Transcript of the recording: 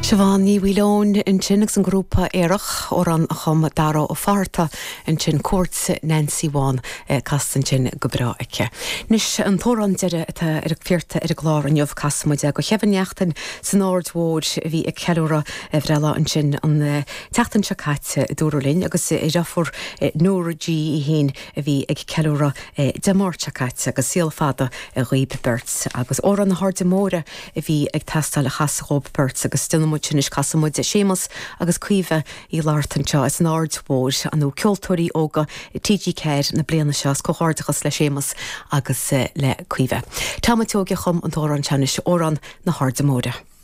Siobhan ní bhílón in sinnig an grúpa éireach ó an chum dara ó farta in sin cuat Nancy Wan castan sin go bra aice. Nis an tóran deire ar a fearta ar a glár an jobh casmuide go chefanneachtain san áardhór bhí a ceúra bhrela an sin an teachtain se caite dúrlín agus i rafur nóradí i hén a bhí ag ceúra demárte caite agus síl fada a ribe bert agus ó an hard móra a bhí ag testal a chasrób bert agus stinna muinis casamúide sémas agus cuiomh í láirtanteo is an áardhór anú ceoltóirí óga TG Care na bliana seas cóárdachas le sémas agus le cuiomh. Támatóga chum an tóran teannis óran na hard móra.